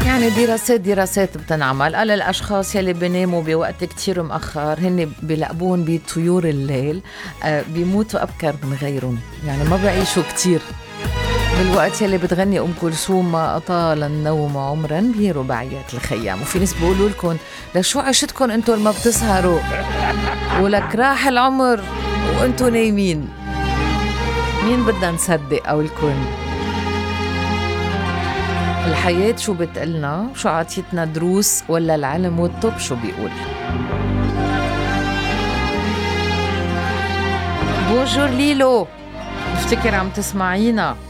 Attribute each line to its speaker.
Speaker 1: يعني دراسات بتنعمل على الأشخاص يلي بيناموا بوقت كتير مأخر، هن بيلقبون بطيور الليل، بيموتوا أبكر من غيرهم، يعني ما بعيشوا كتير. بالوقت يلي بتغني أم كلثوم ما أطال النوم عمرا بهي رباعيات الخيام. وفي ناس بيقولوا لكم لشو عشتكم انتو اللي ما بتسهروا، ولك راح العمر وانتو نايمين. مين بدنا نصدق قولكم؟ الحياة شو بتقلنا؟ شو عطيتنا دروس؟ ولا العلم والطب شو بيقول؟ بونجور ليلو، بفتكر عم تسمعينا.